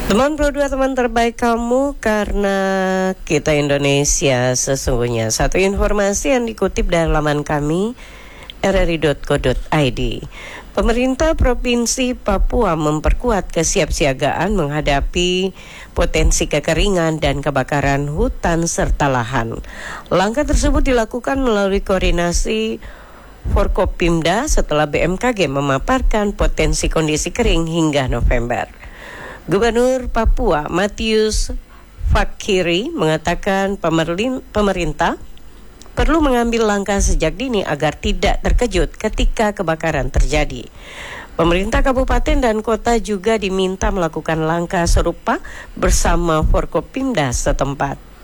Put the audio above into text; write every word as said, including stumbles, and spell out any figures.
Teman Pro dua, teman terbaik kamu, karena kita Indonesia sesungguhnya. Satu informasi yang dikutip dari laman kami r r i dot co dot i d. Pemerintah Provinsi Papua memperkuat kesiapsiagaan menghadapi potensi kekeringan dan kebakaran hutan serta lahan. Langkah tersebut dilakukan melalui koordinasi Forkopimda setelah B M K G memaparkan potensi kondisi kering hingga November. Gubernur Papua Matius Fakiri mengatakan pemerintah perlu mengambil langkah sejak dini agar tidak terkejut ketika kebakaran terjadi. Pemerintah kabupaten dan kota juga diminta melakukan langkah serupa bersama Forkopimda setempat.